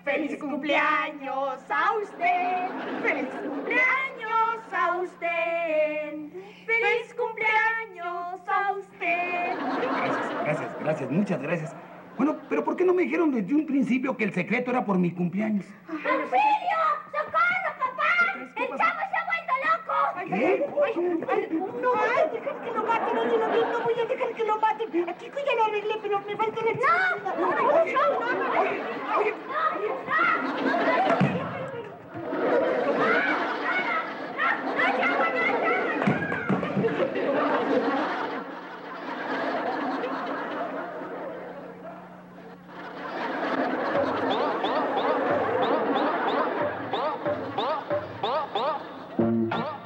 ¡Feliz cumpleaños a usted! ¡Feliz cumpleaños a usted! ¡Feliz cumpleaños a usted! Gracias, muchas gracias. Bueno, pero ¿por qué no me dijeron desde un principio que el secreto era por mi cumpleaños? ¡Auxilio! ¡Socorro, papá! ¡El chavo se ha vuelto loco! ¿Qué? No voy a dejar que lo maten, oye, no voy a dejar que lo maten. Aquí ya lo arreglé, pero me falta la... ¡No! ¡No! ¡No! ¡No! ¡No!